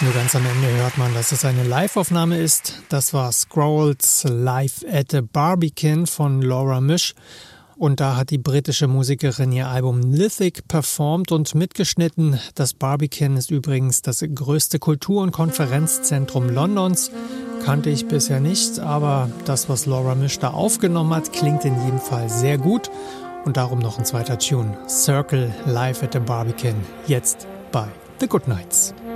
Nur ganz am Ende hört man, dass es eine Live-Aufnahme ist. Das war Scrolls Live at the Barbican von Laura Misch. Und da hat die britische Musikerin ihr Album Lithic performt und mitgeschnitten. Das Barbican ist übrigens das größte Kultur- und Konferenzzentrum Londons. Kannte ich bisher nicht, aber das, was Laura Misch da aufgenommen hat, klingt in jedem Fall sehr gut. Und darum noch ein zweiter Tune. Circle Live at the Barbican, jetzt bei The Goodnights.